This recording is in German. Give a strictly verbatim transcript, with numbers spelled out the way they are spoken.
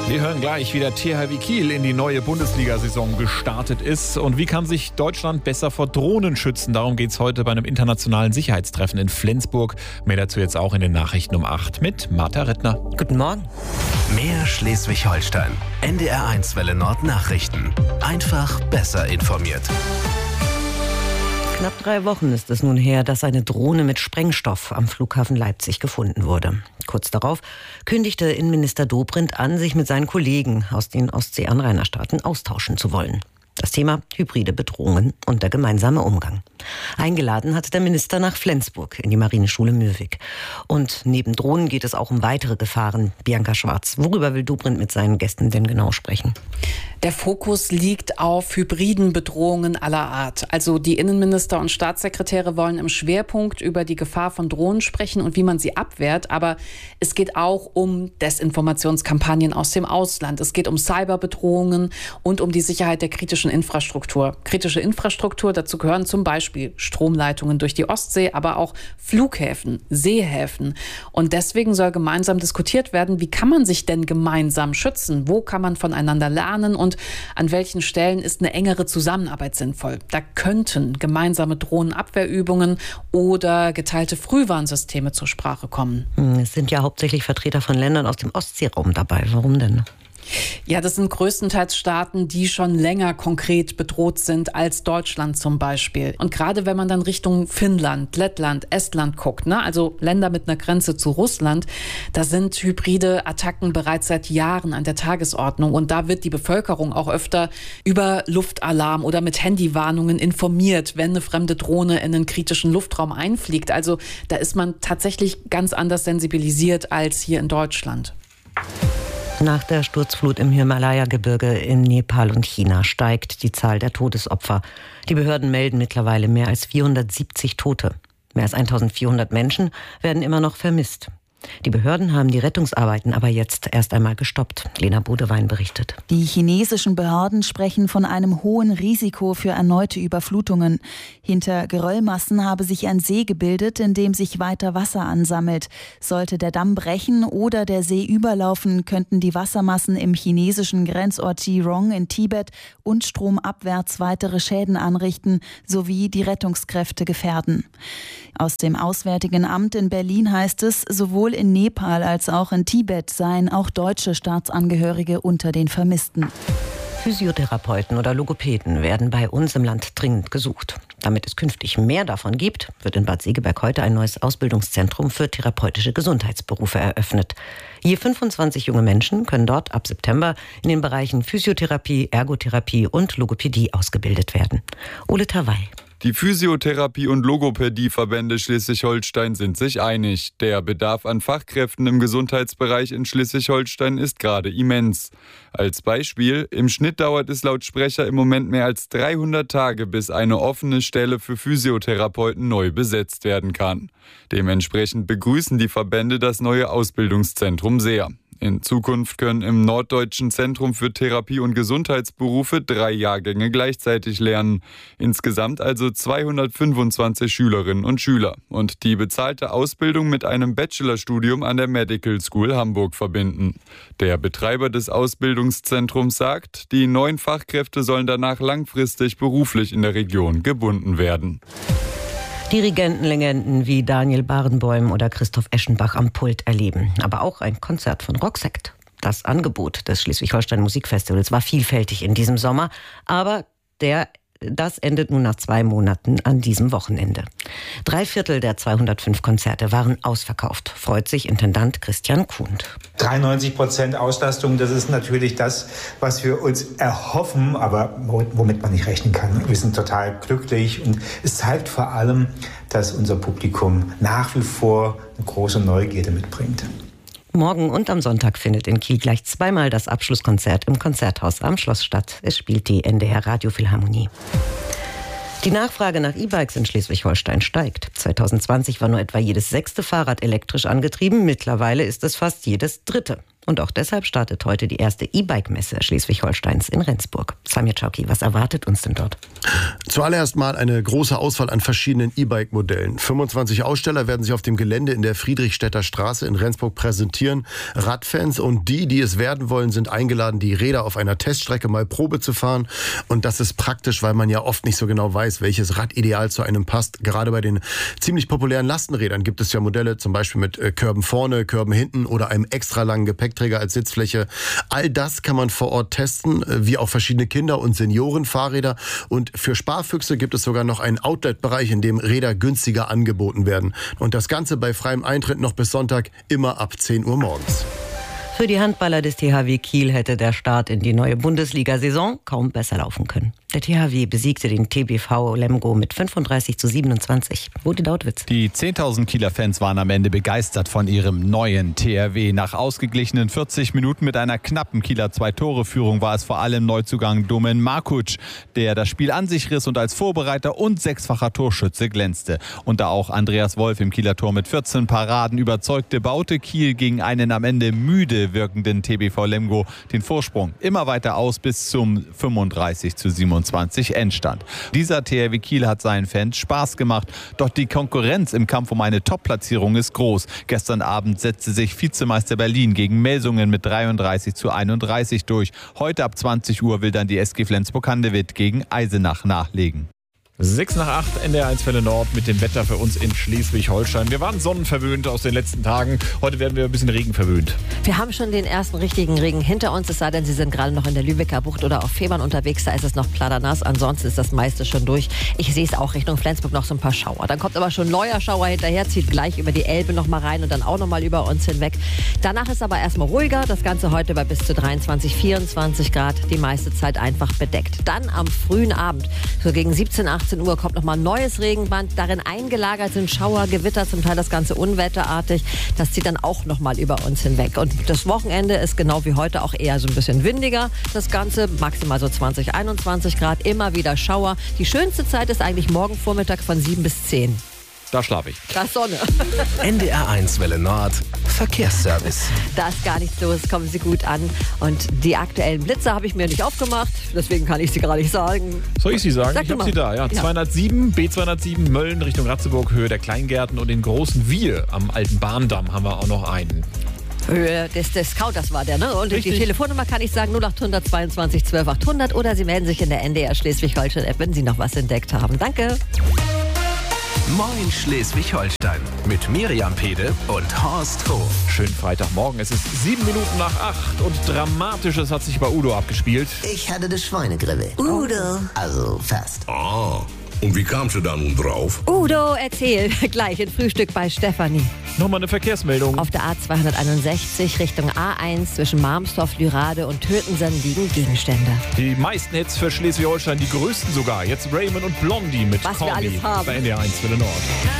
Wir hören gleich, wie der T H W Kiel in die neue Bundesliga-Saison gestartet ist und wie kann sich Deutschland besser vor Drohnen schützen. Darum geht es heute bei einem internationalen Sicherheitstreffen in Flensburg. Mehr dazu jetzt auch in den Nachrichten um acht mit Martha Rittner. Guten Morgen. Mehr Schleswig-Holstein. N D R eins Welle Nord Nachrichten. Einfach besser informiert. Knapp drei Wochen ist es nun her, dass eine Drohne mit Sprengstoff am Flughafen Leipzig gefunden wurde. Kurz darauf kündigte Innenminister Dobrindt an, sich mit seinen Kollegen aus den Ostsee-Anrainerstaaten austauschen zu wollen. Das Thema hybride Bedrohungen und der gemeinsame Umgang. Eingeladen hatte der Minister nach Flensburg in die Marineschule Mürwik. Und neben Drohnen geht es auch um weitere Gefahren. Bianca Schwarz, worüber will Dobrindt mit seinen Gästen denn genau sprechen? Der Fokus liegt auf hybriden Bedrohungen aller Art. Also die Innenminister und Staatssekretäre wollen im Schwerpunkt über die Gefahr von Drohnen sprechen und wie man sie abwehrt. Aber es geht auch um Desinformationskampagnen aus dem Ausland. Es geht um Cyberbedrohungen und um die Sicherheit der kritischen Infrastruktur. Kritische Infrastruktur, dazu gehören zum Beispiel Stromleitungen durch die Ostsee, aber auch Flughäfen, Seehäfen. Und deswegen soll gemeinsam diskutiert werden, wie kann man sich denn gemeinsam schützen? Wo kann man voneinander lernen? Und an welchen Stellen ist eine engere Zusammenarbeit sinnvoll? Da könnten gemeinsame Drohnenabwehrübungen oder geteilte Frühwarnsysteme zur Sprache kommen. Es sind ja hauptsächlich Vertreter von Ländern aus dem Ostseeraum dabei. Warum denn? Ja, das sind größtenteils Staaten, die schon länger konkret bedroht sind als Deutschland zum Beispiel. Und gerade wenn man dann Richtung Finnland, Lettland, Estland guckt, ne, also Länder mit einer Grenze zu Russland, da sind hybride Attacken bereits seit Jahren an der Tagesordnung. Und da wird die Bevölkerung auch öfter über Luftalarm oder mit Handywarnungen informiert, wenn eine fremde Drohne in einen kritischen Luftraum einfliegt. Also da ist man tatsächlich ganz anders sensibilisiert als hier in Deutschland. Nach der Sturzflut im Himalaya-Gebirge in Nepal und China steigt die Zahl der Todesopfer. Die Behörden melden mittlerweile mehr als vierhundertsiebzig Tote. Mehr als eintausendvierhundert Menschen werden immer noch vermisst. Die Behörden haben die Rettungsarbeiten aber jetzt erst einmal gestoppt. Lena Bodewein berichtet. Die chinesischen Behörden sprechen von einem hohen Risiko für erneute Überflutungen. Hinter Geröllmassen habe sich ein See gebildet, in dem sich weiter Wasser ansammelt. Sollte der Damm brechen oder der See überlaufen, könnten die Wassermassen im chinesischen Grenzort Jirong in Tibet und stromabwärts weitere Schäden anrichten sowie die Rettungskräfte gefährden. Aus dem Auswärtigen Amt in Berlin heißt es, sowohl in Nepal als auch in Tibet seien auch deutsche Staatsangehörige unter den Vermissten. Physiotherapeuten oder Logopäden werden bei uns im Land dringend gesucht. Damit es künftig mehr davon gibt, wird in Bad Segeberg heute ein neues Ausbildungszentrum für therapeutische Gesundheitsberufe eröffnet. Je fünfundzwanzig junge Menschen können dort ab September in den Bereichen Physiotherapie, Ergotherapie und Logopädie ausgebildet werden. Ole Tawai. Die Physiotherapie- und Logopädieverbände Schleswig-Holstein sind sich einig. Der Bedarf an Fachkräften im Gesundheitsbereich in Schleswig-Holstein ist gerade immens. Als Beispiel, im Schnitt dauert es laut Sprecher im Moment mehr als dreihundert Tage, bis eine offene Stelle für Physiotherapeuten neu besetzt werden kann. Dementsprechend begrüßen die Verbände das neue Ausbildungszentrum sehr. In Zukunft können im Norddeutschen Zentrum für Therapie- und Gesundheitsberufe drei Jahrgänge gleichzeitig lernen. Insgesamt also zweihundertfünfundzwanzig Schülerinnen und Schüler. Und die bezahlte Ausbildung mit einem Bachelorstudium an der Medical School Hamburg verbinden. Der Betreiber des Ausbildungszentrums sagt, die neuen Fachkräfte sollen danach langfristig beruflich in der Region gebunden werden. Dirigentenlegenden wie Daniel Barenboim oder Christoph Eschenbach am Pult erleben. Aber auch ein Konzert von Rocksekt. Das Angebot des Schleswig-Holstein Musikfestivals war vielfältig in diesem Sommer, aber der Das endet nun nach zwei Monaten an diesem Wochenende. Drei Viertel der zweihundertfünf Konzerte waren ausverkauft, freut sich Intendant Christian Kuhnt. dreiundneunzig Prozent Auslastung, das ist natürlich das, was wir uns erhoffen, aber womit man nicht rechnen kann. Wir sind total glücklich und es zeigt vor allem, dass unser Publikum nach wie vor eine große Neugierde mitbringt. Morgen und am Sonntag findet in Kiel gleich zweimal das Abschlusskonzert im Konzerthaus am Schloss statt. Es spielt die N D R Radiophilharmonie. Die Nachfrage nach E-Bikes in Schleswig-Holstein steigt. zwanzig zwanzig war nur etwa jedes sechste Fahrrad elektrisch angetrieben. Mittlerweile ist es fast jedes dritte. Und auch deshalb startet heute die erste E-Bike-Messe Schleswig-Holsteins in Rendsburg. Samir Chauki, was erwartet uns denn dort? Zuallererst mal eine große Auswahl an verschiedenen E-Bike-Modellen. fünfundzwanzig Aussteller werden sich auf dem Gelände in der Friedrichstädter Straße in Rendsburg präsentieren. Radfans und die, die es werden wollen, sind eingeladen, die Räder auf einer Teststrecke mal Probe zu fahren. Und das ist praktisch, weil man ja oft nicht so genau weiß, welches Rad ideal zu einem passt. Gerade bei den ziemlich populären Lastenrädern gibt es ja Modelle, zum Beispiel mit Körben vorne, Körben hinten oder einem extra langen Gepäckträger als Sitzfläche. All das kann man vor Ort testen, wie auch verschiedene Kinder- und Seniorenfahrräder. Und für Sparfüchse gibt es sogar noch einen Outlet-Bereich, in dem Räder günstiger angeboten werden. Und das Ganze bei freiem Eintritt noch bis Sonntag, immer ab zehn Uhr morgens. Für die Handballer des T H W Kiel hätte der Start in die neue Bundesliga-Saison kaum besser laufen können. Der T H W besiegte den T B V Lemgo mit fünfunddreißig zu siebenundzwanzig. Rudi Dautwitz. Die zehntausend Kieler Fans waren am Ende begeistert von ihrem neuen T H W. Nach ausgeglichenen vierzig Minuten mit einer knappen Kieler Zwei-Tore-Führung war es vor allem Neuzugang Domen Markuc, der das Spiel an sich riss und als Vorbereiter und sechsfacher Torschütze glänzte. Und da auch Andreas Wolf im Kieler Tor mit vierzehn Paraden überzeugte, baute Kiel gegen einen am Ende müde wirkenden T B V Lemgo den Vorsprung immer weiter aus bis zum fünfunddreißig zu siebenundzwanzig Endstand. Dieser T H W Kiel hat seinen Fans Spaß gemacht, doch die Konkurrenz im Kampf um eine Top-Platzierung ist groß. Gestern Abend setzte sich Vizemeister Berlin gegen Melsungen mit dreiunddreißig zu einunddreißig durch. Heute ab zwanzig Uhr will dann die S G Flensburg-Handewitt gegen Eisenach nachlegen. sechs nach acht, N D R eins Welle Nord mit dem Wetter für uns in Schleswig-Holstein. Wir waren sonnenverwöhnt aus den letzten Tagen. Heute werden wir ein bisschen regenverwöhnt. Wir haben schon den ersten richtigen Regen hinter uns, es sei denn, Sie sind gerade noch in der Lübecker Bucht oder auf Fehmarn unterwegs. Da ist es noch pladernass, ansonsten ist das meiste schon durch. Ich sehe es auch Richtung Flensburg noch so ein paar Schauer. Dann kommt aber schon ein neuer Schauer hinterher, zieht gleich über die Elbe noch mal rein und dann auch noch mal über uns hinweg. Danach ist aber erstmal ruhiger. Das Ganze heute bei bis zu dreiundzwanzig, vierundzwanzig Grad. Die meiste Zeit einfach bedeckt. Dann am frühen Abend, so gegen siebzehn, achtzehn Uhr, kommt noch mal ein neues Regenband. Darin eingelagert sind Schauer, Gewitter, zum Teil das Ganze unwetterartig. Das zieht dann auch noch mal über uns hinweg. Und das Wochenende ist genau wie heute auch eher so ein bisschen windiger. Das Ganze maximal so zwanzig, einundzwanzig Grad, immer wieder Schauer. Die schönste Zeit ist eigentlich morgen Vormittag von sieben bis zehn. Da schlafe ich. Da ist Sonne. N D R eins Welle Nord, Verkehrsservice. Da ist gar nichts los, kommen Sie gut an. Und die aktuellen Blitzer habe ich mir nicht aufgemacht, deswegen kann ich sie gerade nicht sagen. Soll ich sie sagen? Sag ich du habe mal. sie da. Ja. Ja. zweihundertsieben, B zweihundertsieben, Mölln Richtung Ratzeburg, Höhe der Kleingärten und den großen Wir am alten Bahndamm haben wir auch noch einen. Höhe des Discounters war der, ne? Und Richtig. die Telefonnummer kann ich sagen, null acht zweiundzwanzig zwölf achthundert oder Sie melden sich in der N D R Schleswig-Holstein-App, wenn Sie noch was entdeckt haben. Danke. Moin Schleswig-Holstein mit Miriam Pede und Horst Hof. Schönen Freitagmorgen. Es ist sieben Minuten nach acht und Dramatisches hat sich bei Udo abgespielt. Ich hatte das Schweinegrippe. Udo. Also fast. Ah, und wie kamst du da nun drauf? Udo, erzähl. Gleich ein Frühstück bei Stefanie. Nochmal eine Verkehrsmeldung. Auf der A zweihunderteinundsechzig Richtung A eins zwischen Marmsdorf, Lürade und Tötensen liegen Gegenstände. Die meisten Hits für Schleswig-Holstein, die größten sogar. Jetzt Raymond und Blondie mit Was Call wir alles Me haben. bei N D R eins Welle Nord.